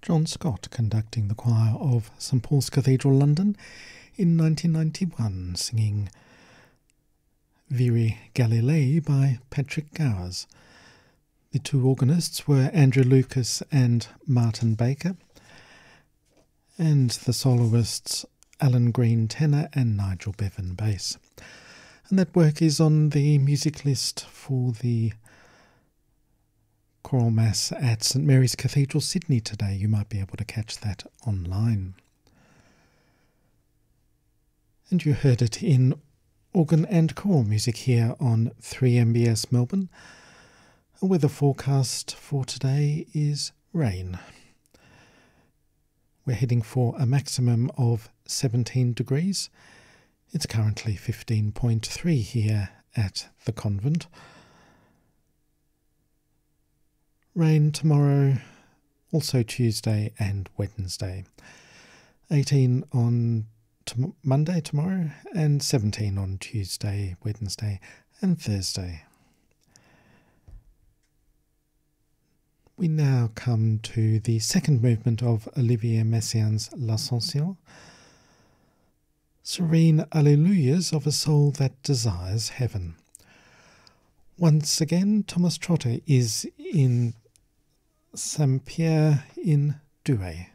John Scott conducting the choir of St Paul's Cathedral, London in 1991, singing Viri Galilei by Patrick Gowers. The two organists were Andrew Lucas and Martin Baker, and the soloists Alan Green tenor and Nigel Bevan bass. And that work is on the music list for the Choral Mass at St Mary's Cathedral, Sydney today. You might be able to catch that online. And you heard it in organ and choral music here on 3MBS Melbourne. The weather forecast for today is rain. We're heading for a maximum of 17 degrees. It's currently 15.3 here at the convent. Rain tomorrow, also Tuesday and Wednesday. 18 on Monday tomorrow and 17 on Tuesday, Wednesday and Thursday. We now come to the second movement of Olivier Messiaen's L'Ascension. Serene Alleluias of a soul that desires heaven. Once again, Thomas Trotter is in Saint-Pierre in Douay.